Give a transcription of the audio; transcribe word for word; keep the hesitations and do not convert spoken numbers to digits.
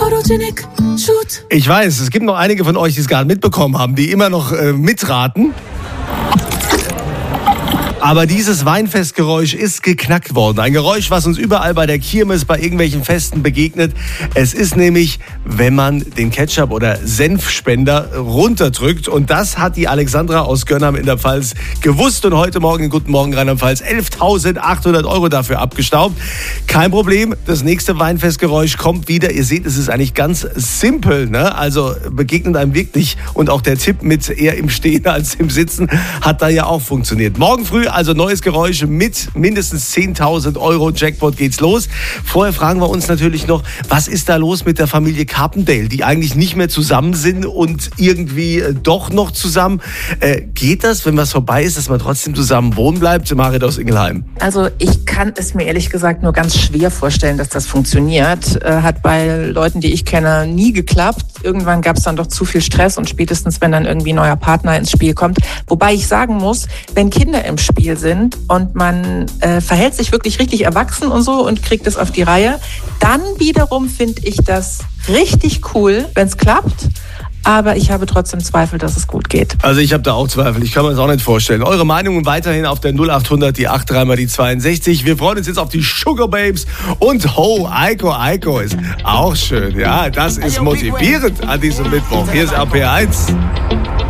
Photogenic Shoot. Ich weiß, es gibt noch einige von euch, die es gar nicht mitbekommen haben, die immer noch äh, mitraten. Aber dieses Weinfestgeräusch ist geknackt worden. Ein Geräusch, was uns überall bei der Kirmes, bei irgendwelchen Festen begegnet. Es ist nämlich, wenn man den Ketchup- oder Senfspender runterdrückt. Und das hat die Alexandra aus Gönnam in der Pfalz gewusst. Und heute Morgen in Guten Morgen Rheinland-Pfalz elftausendachthundert Euro dafür abgestaubt. Kein Problem, das nächste Weinfestgeräusch kommt wieder. Ihr seht, es ist eigentlich ganz simpel, ne? Also begegnet einem wirklich. Und auch der Tipp mit eher im Stehen als im Sitzen hat da ja auch funktioniert. Morgen früh also neues Geräusch mit mindestens zehntausend Euro. Jackpot geht's los. Vorher fragen wir uns natürlich noch, was ist da los mit der Familie Carpendale, die eigentlich nicht mehr zusammen sind und irgendwie äh, doch noch zusammen. Äh, geht das, wenn was vorbei ist, dass man trotzdem zusammen wohnen bleibt? Marit aus Ingelheim. Also ich kann es mir ehrlich gesagt nur ganz schwer vorstellen, dass das funktioniert. Äh, hat bei Leuten, die ich kenne, nie geklappt. Irgendwann gab es dann doch zu viel Stress und spätestens, wenn dann irgendwie ein neuer Partner ins Spiel kommt. Wobei ich sagen muss, wenn Kinder im Spiel sind und man äh, verhält sich wirklich richtig erwachsen und so und kriegt es auf die Reihe, dann wiederum finde ich das richtig cool, wenn es klappt. Aber ich habe trotzdem Zweifel, dass es gut geht. Also ich habe da auch Zweifel. Ich kann mir das auch nicht vorstellen. Eure Meinungen weiterhin auf der null achthundert, die dreiundachtzig mal die zweiundsechzig. Wir freuen uns jetzt auf die Sugar Babes. Und Ho, Eiko, Eiko ist auch schön. Ja, das ist motivierend an diesem Mittwoch. Hier ist R P eins.